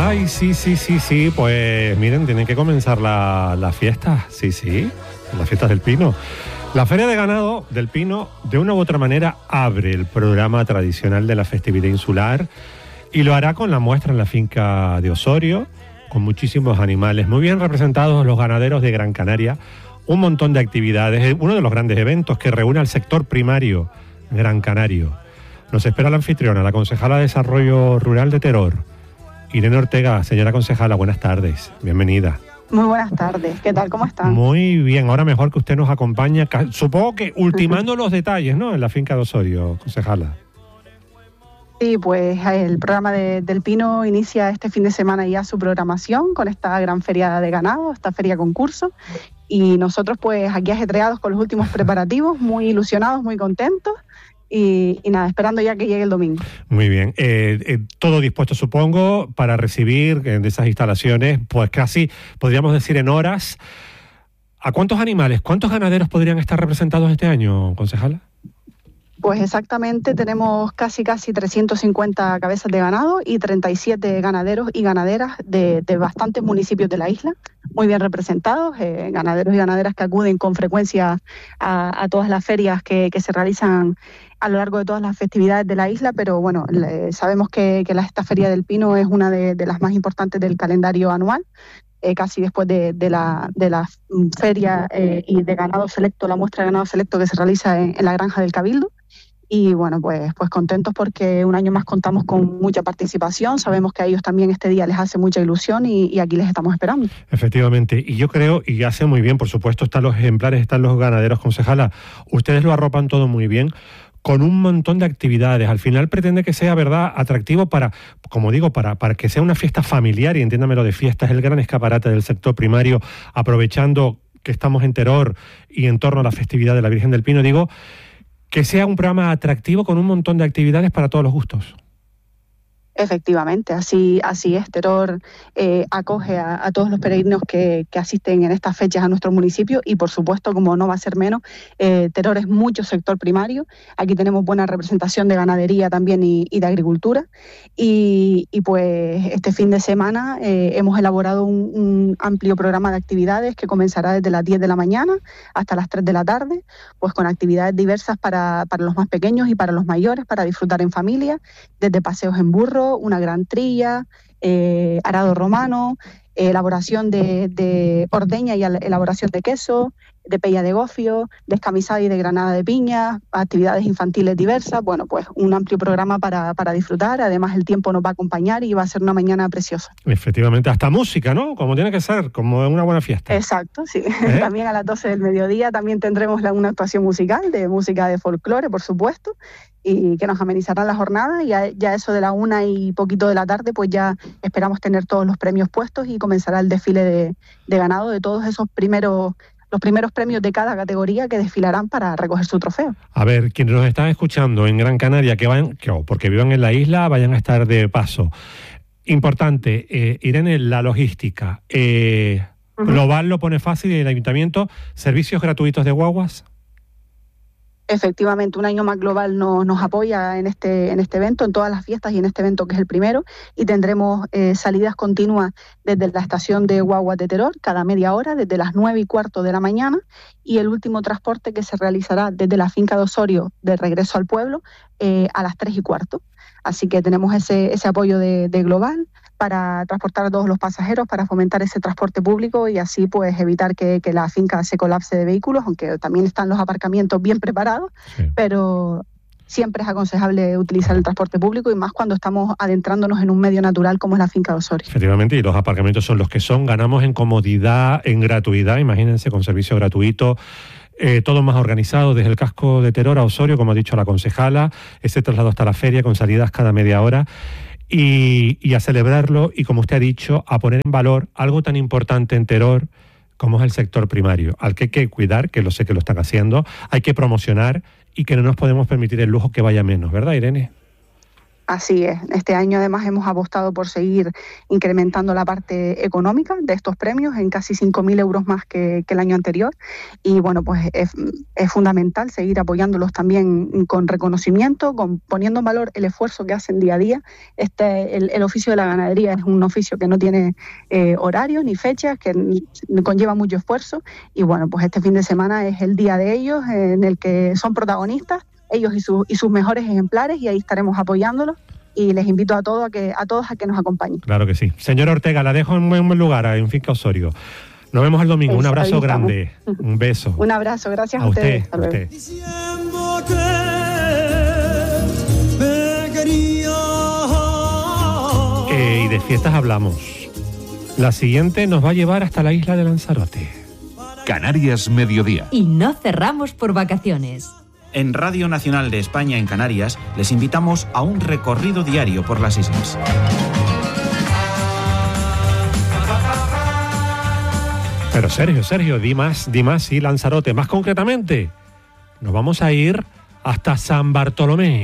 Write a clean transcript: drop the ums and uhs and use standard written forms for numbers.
Ay, sí, pues miren, tienen que comenzar las fiestas, sí, las fiestas del Pino. La Feria de Ganado del Pino, de una u otra manera, abre el programa tradicional de la festividad insular y lo hará con la muestra en la finca de Osorio, con muchísimos animales muy bien representados, los ganaderos de Gran Canaria, un montón de actividades, uno de los grandes eventos que reúne al sector primario gran canario. Nos espera la anfitriona, la concejala de Desarrollo Rural de Teror, Irene Ortega. Señora concejala, buenas tardes, bienvenida. Muy buenas tardes, ¿qué tal? ¿Cómo están? Muy bien, ahora mejor que usted nos acompaña, supongo que ultimando los detalles, ¿no?, en la finca de Osorio, concejala. Sí, pues el programa del Pino inicia este fin de semana ya su programación con esta gran feria de ganado, esta feria concurso, y nosotros pues aquí ajetreados con los últimos preparativos, muy ilusionados, muy contentos. Y nada, esperando ya que llegue el domingo. Muy bien. Todo dispuesto, supongo, para recibir de esas instalaciones, pues casi, podríamos decir, en horas. ¿A cuántos animales, cuántos ganaderos podrían estar representados este año, concejala? Pues exactamente, tenemos casi 350 cabezas de ganado y 37 ganaderos y ganaderas de bastantes municipios de la isla, muy bien representados, ganaderos y ganaderas que acuden con frecuencia a todas las ferias que se realizan a lo largo de todas las festividades de la isla, pero bueno, sabemos que esta Feria del Pino es una de las más importantes del calendario anual. Casi después de la feria y de ganado selecto, la muestra de ganado selecto que se realiza en la Granja del Cabildo. Y bueno, pues contentos porque un año más contamos con mucha participación. Sabemos que a ellos también este día les hace mucha ilusión y aquí les estamos esperando. Efectivamente, y yo creo, y hace muy bien, por supuesto, están los ejemplares, están los ganaderos, concejala, ustedes lo arropan todo muy bien, con un montón de actividades. Al final pretende que sea, ¿verdad?, atractivo para, como digo, para que sea una fiesta familiar, y entiéndamelo de fiesta, es el gran escaparate del sector primario, aprovechando que estamos en Teror y en torno a la festividad de la Virgen del Pino, digo, que sea un programa atractivo con un montón de actividades para todos los gustos. Efectivamente, así es. Teror acoge a todos los peregrinos que asisten en estas fechas a nuestro municipio y, por supuesto, como no va a ser menos, Teror es mucho sector primario. Aquí tenemos buena representación de ganadería también y de agricultura. Y pues este fin de semana hemos elaborado un amplio programa de actividades que comenzará desde las 10 de la mañana hasta las 3 de la tarde, pues con actividades diversas para los más pequeños y para los mayores, para disfrutar en familia, desde paseos en burro, una gran trilla, arado romano, elaboración de ordeña y elaboración de queso, de pella de gofio, descamisada y de granada de piña, actividades infantiles diversas. Bueno, pues un amplio programa para disfrutar. Además, el tiempo nos va a acompañar y va a ser una mañana preciosa. Efectivamente, hasta música, ¿no? Como tiene que ser, como en una buena fiesta. Exacto, sí. También a las 12 del mediodía también tendremos una actuación musical, de música de folclore, por supuesto, y que nos amenizará la jornada. Y ya eso de la 1 y poquito de la tarde, pues ya esperamos tener todos los premios puestos y comenzará el desfile de ganado de todos esos los primeros premios de cada categoría que desfilarán para recoger su trofeo. A ver, quienes nos están escuchando en Gran Canaria, porque vivan en la isla, vayan a estar de paso. Importante, Irene, la logística. Global lo pone fácil, el ayuntamiento, servicios gratuitos de guaguas. Efectivamente, un año más Global nos apoya en este evento, en todas las fiestas y en este evento que es el primero, y tendremos salidas continuas desde la estación de guaguas de Teror cada media hora, desde las 9:15 de la mañana, y el último transporte que se realizará desde la finca de Osorio de regreso al pueblo a las 3:15. Así que tenemos ese apoyo de Global para transportar a todos los pasajeros, para fomentar ese transporte público y así pues evitar que la finca se colapse de vehículos, aunque también están los aparcamientos bien preparados, sí. Pero siempre es aconsejable utilizar el transporte público y más cuando estamos adentrándonos en un medio natural como es la finca de Osorio. Efectivamente, y los aparcamientos son los que son, ganamos en comodidad, en gratuidad, imagínense, con servicio gratuito. Todo más organizado desde el casco de Teror a Osorio, como ha dicho la concejala, ese traslado hasta la feria con salidas cada media hora y a celebrarlo y, como usted ha dicho, a poner en valor algo tan importante en Teror como es el sector primario, al que hay que cuidar, que lo sé que lo están haciendo, hay que promocionar y que no nos podemos permitir el lujo que vaya menos, ¿verdad, Irene? Así es. Este año además hemos apostado por seguir incrementando la parte económica de estos premios en casi 5.000 euros más que el año anterior. Y bueno, pues es fundamental seguir apoyándolos también con reconocimiento, poniendo en valor el esfuerzo que hacen día a día. El oficio de la ganadería es un oficio que no tiene horario ni fechas, que conlleva mucho esfuerzo. Y bueno, pues este fin de semana es el día de ellos, en el que son protagonistas, ellos y sus mejores ejemplares, y ahí estaremos apoyándolos, y les invito a todos a que nos acompañen. Claro que sí. Señora Ortega, la dejo en buen lugar, en Finca Osorio. Nos vemos el domingo. Un abrazo grande. Un beso. Un abrazo. Gracias a ustedes. Hasta luego. Y de fiestas hablamos. La siguiente nos va a llevar hasta la isla de Lanzarote. Canarias Mediodía. Y no cerramos por vacaciones. En Radio Nacional de España en Canarias les invitamos a un recorrido diario por las islas. Pero Sergio, di más, sí, Lanzarote. Más concretamente, nos vamos a ir hasta San Bartolomé.